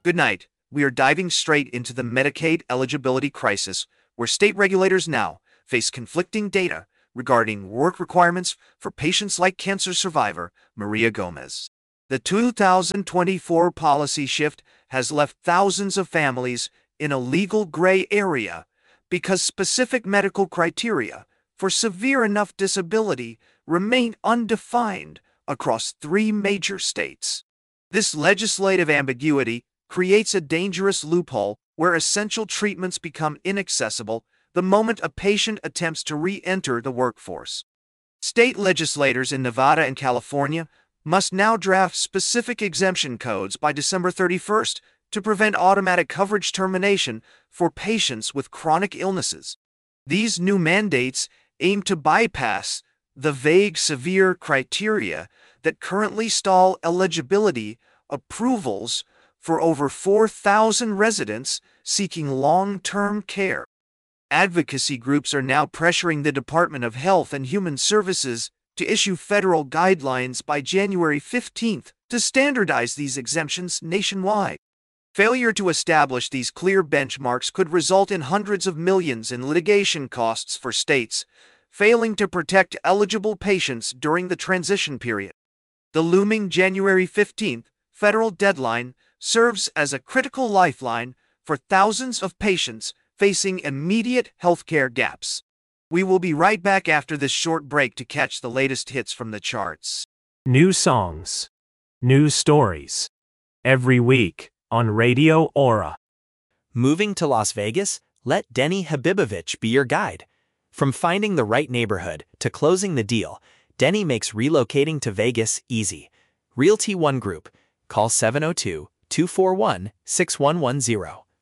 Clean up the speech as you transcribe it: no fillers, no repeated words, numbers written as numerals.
Good night. We are diving straight into the Medicaid eligibility crisis, where state regulators now face conflicting data regarding work requirements for patients like cancer survivor Maria Gomez. The 2024 policy shift has left thousands of families in a legal gray area because specific medical criteria for severe enough disability remain undefined across 3 major states. This legislative ambiguity creates a dangerous loophole where essential treatments become inaccessible the moment a patient attempts to re-enter the workforce. State legislators in Nevada and California must now draft specific exemption codes by December 31st to prevent automatic coverage termination for patients with chronic illnesses. These new mandates aim to bypass the vague severe criteria that currently stall eligibility approvals for over 4,000 residents seeking long-term care. Advocacy groups are now pressuring the Department of Health and Human Services to issue federal guidelines by January 15th to standardize these exemptions nationwide. Failure to establish these clear benchmarks could result in hundreds of millions in litigation costs for states failing to protect eligible patients during the transition period. The looming January 15th federal deadline serves as a critical lifeline for thousands of patients facing immediate healthcare gaps. We will be right back after this short break to catch the latest hits from the charts. New songs, new stories, every week on Radio Aura. Moving to Las Vegas? Let Denny Habibovich be your guide. From finding the right neighborhood to closing the deal, Denny makes relocating to Vegas easy. Realty One Group. Call 702-241-6110.